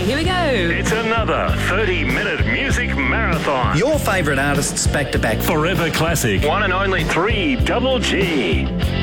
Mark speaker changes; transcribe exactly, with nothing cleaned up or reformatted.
Speaker 1: here we go.
Speaker 2: It's another thirty-minute music marathon.
Speaker 3: Your favourite artists back to back.
Speaker 2: Forever Classic. One and only three Double G.